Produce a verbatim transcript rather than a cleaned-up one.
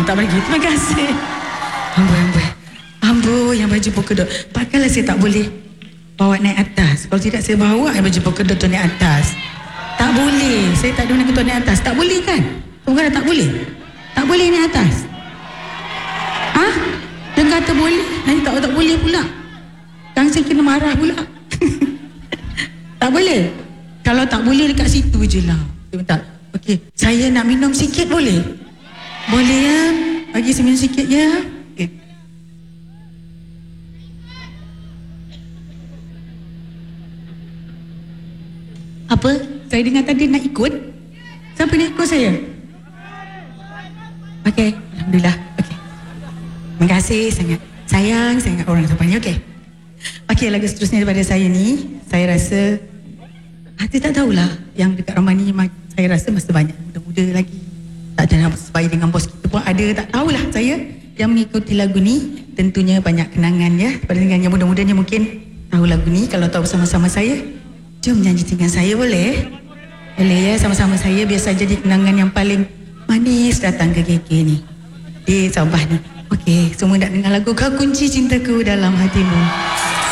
tak pergi. Terima kasih. Amboi, amboi. Amboi yang baju polka dot. Pakailah saya tak boleh bawa naik atas. Kalau tidak saya bawa yang baju polka dot tu naik atas. Tak boleh. Saya tak ada nak ketua naik atas. Tak boleh kan? Bukan tak boleh. Tak boleh naik atas. Hah? Dia kata boleh. Nanti tak tak boleh pula. Kang saya kena marah pula. Tak boleh. Kalau tak boleh dekat situ je lah. Sebentar. Okey, saya nak minum sikit boleh? Boleh ya? Bagi saya minum sikit ya. Okay. Apa? Saya dengar tadi nak ikut. Siapa nak ikut saya? Okey, alhamdulillah. Okey. Terima kasih sangat. Sayang sangat orang Sabah ni. Okey. Okey, lagu seterusnya daripada saya ni, saya rasa hati tak tahulah yang dekat rumah ni saya rasa masih banyak muda-muda lagi. Tak ada nak sebaya dengan bos kita pun ada, tak tahulah saya yang mengikuti lagu ni tentunya banyak kenangan ya. Pada dengan yang muda-muda ni mungkin tahu lagu ni, kalau tahu bersama-sama saya, jom nyanyi dengan saya boleh? Boleh ya, sama-sama saya biasa jadi kenangan yang paling manis datang ke K K ni di Sabah ni. Okey, semua nak dengar lagu Kau Kunci Cintaku Dalam Hatimu.